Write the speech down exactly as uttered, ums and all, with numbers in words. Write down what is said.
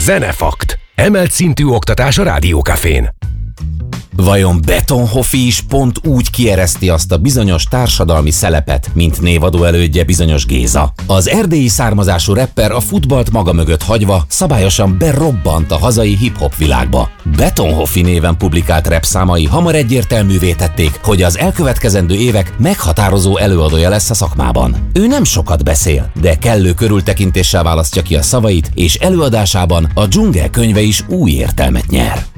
Zenefakt. Emelt szintű oktatás a Rádiókafén. Vajon Betonhoffi is pont úgy kiereszti azt a bizonyos társadalmi szelepet, mint névadó elődje bizonyos Géza? Az erdélyi származású rapper a futballt maga mögött hagyva szabályosan berobbant a hazai hip-hop világba. Betonhoffi néven publikált rap számai hamar egyértelművé tették, hogy az elkövetkezendő évek meghatározó előadója lesz a szakmában. Ő nem sokat beszél, de kellő körültekintéssel választja ki a szavait, és előadásában a Dzsungel könyve is új értelmet nyer.